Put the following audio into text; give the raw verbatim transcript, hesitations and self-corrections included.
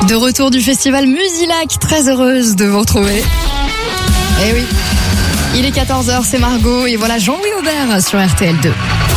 De retour du festival Musilac, très heureuse de vous retrouver. Eh oui, il est quatorze heures, c'est Margot et voilà Jean-Louis Aubert sur R T L deux.